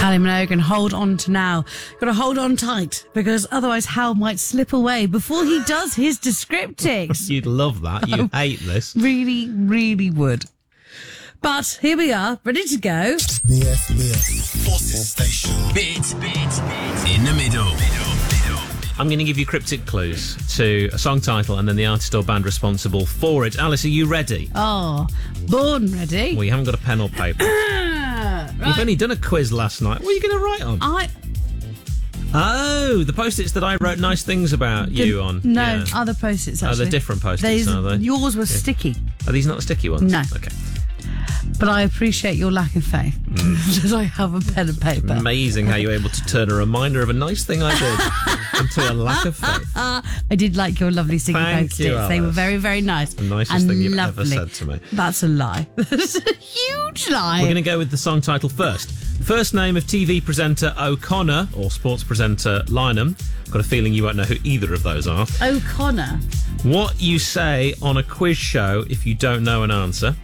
Kylie Minogue, and hold on to now. Got to hold on tight, because otherwise Hal might slip away before he does his descriptics. You'd love that. You hate this. Really, really would. But here we are, ready to go. The FBS Forces Station. Bit in the middle. I'm going to give you cryptic clues to a song title and then the artist or band responsible for it. Alice, are you ready? Oh, born ready. Well, you haven't got a pen or paper. You've only done a quiz last night. What are you going to write on? Oh, the post-its that I wrote nice things about you on. No, Yeah. other post-its, actually. Oh, they're different post-its, are they? Yours were sticky. Are these not sticky ones? No. Okay. But I appreciate your lack of faith that I have a pen and paper. Amazing how you're able to turn a reminder of a nice thing I did into a lack of faith. I did like your lovely sticky Thank post-its. you, They were Alice. very, very nice. The nicest and thing you've lovely. ever said to me. That's a lie. That's a huge lie. We're going to go with the song title first. First name of TV presenter O'Connor or sports presenter Lynham. Got a feeling you won't know who either of those are. O'Connor. What you say on a quiz show if you don't know an answer.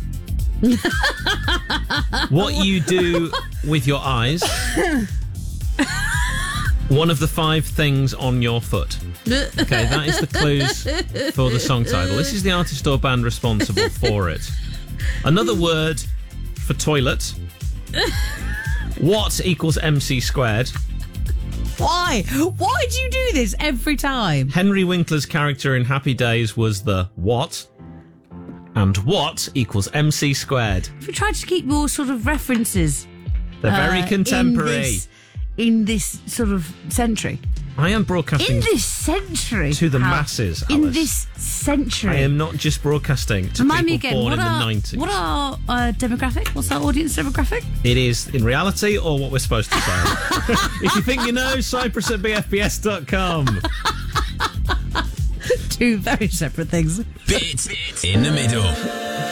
What you do with your eyes. One of the 5 things on your foot. Okay, that is the clues for the song title. This is the artist or band responsible for it. Another word for toilet. What equals MC squared? Why? Why do you do this every time? Henry Winkler's character in Happy Days was the what? And what equals MC squared? If you try to keep more sort of references They're very contemporary. in this sort of century. I am broadcasting In this century. to the Hal. masses, In Alice. this century. I am not just broadcasting to Remind me people again, born in the 90s. what are demographic? What's our audience demographic? It is in reality or what we're supposed to say. If you think you know, Cyprus at bfbs.com. 2 very separate things. Bit in the middle.